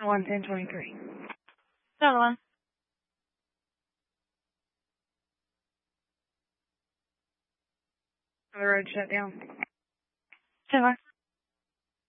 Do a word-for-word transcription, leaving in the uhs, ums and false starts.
one ten twenty-three. Another one. The road shut down. Ten more.